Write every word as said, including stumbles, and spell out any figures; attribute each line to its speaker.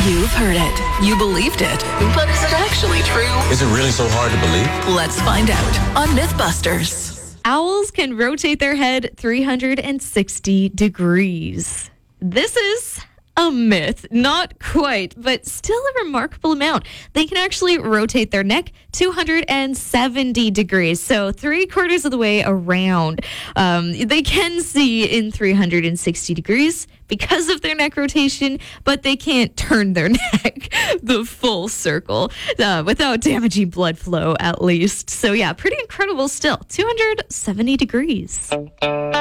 Speaker 1: You've heard it. You believed it. But is it actually true?
Speaker 2: Is it really so hard to believe?
Speaker 1: Let's find out on Mythbusters.
Speaker 3: Owls can rotate their head three hundred sixty degrees. This is a myth. Not quite, but still a remarkable amount. They can actually rotate their neck two hundred seventy degrees, so three quarters of the way around. Um, they can see in three hundred sixty degrees because of their neck rotation, but they can't turn their neck the full circle uh, without damaging blood flow, at least. So yeah, pretty incredible still. two hundred seventy degrees.